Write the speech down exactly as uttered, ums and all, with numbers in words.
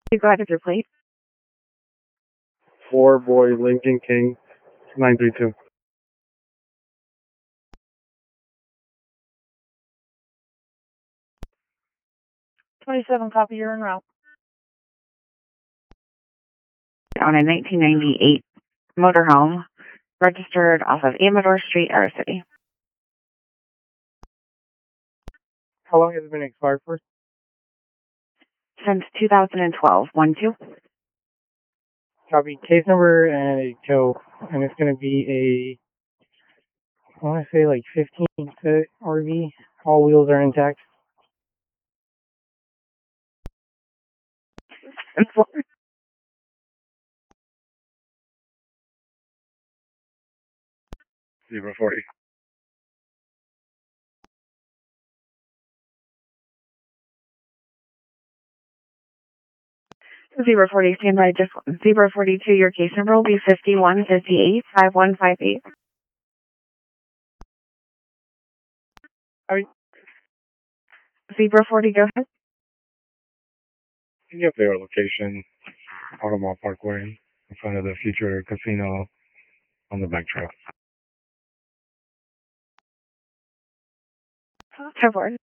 You go ahead with your plate. Four Boy Lincoln King nine three two. twenty-seven copy, you're en route. On a nineteen ninety-eight motorhome registered off of Amador Street, Air City. How long has it been expired for? Since two thousand twelve. one two. Copy. Case number and a tow. And it's going to be a, I want to say like fifteen foot R V. All wheels are intact. Zero forty. Zero forty, stand by. Just zero forty two. Your case number will be fifty-one fifty-eight five one five eight. I mean, zero forty, go ahead. can you update our location? Automall Parkway, in front of the Future Casino on the back trail. ten four.